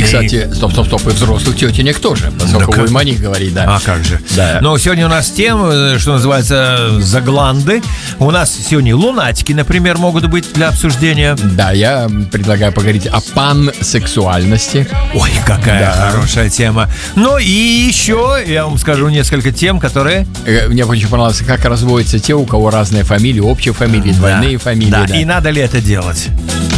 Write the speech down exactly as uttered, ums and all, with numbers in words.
кстати, стоп, стоп, стоп, и взрослых тетенек тоже, поскольку Да, будем о них говорить, да. А как же. Да. Но сегодня у нас тема, что называется, загланды. У нас сегодня лунатики, например, могут быть для обсуждения. Да, я предлагаю поговорить о пансексуальности. Ой, какая Да. хорошая тема. Ну и еще я вам скажу несколько тем, которые... Э, Мне очень понравилось, как разводятся те, у кого разные фамилии, общие фамилии, двойные Да, фамилии. да. Да. И надо ли это делать?